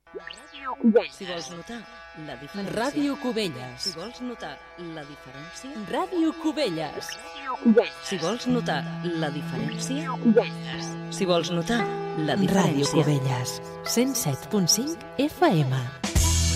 Si vols notar la diferència... Ràdio Cubelles. Si vols notar la diferència... Ràdio Cubelles. Si vols notar la diferència... Si vols notar la diferència... Ràdio Cubelles. 107.5 FM.